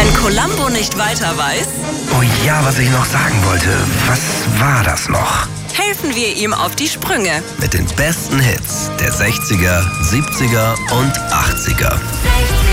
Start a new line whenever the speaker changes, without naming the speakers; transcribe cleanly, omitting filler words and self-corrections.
Wenn Columbo nicht weiter weiß,
Oh ja, was ich noch sagen wollte. Was war das noch?
helfen wir ihm auf die Sprünge.
Mit den besten Hits der 60er, 70er und 80er.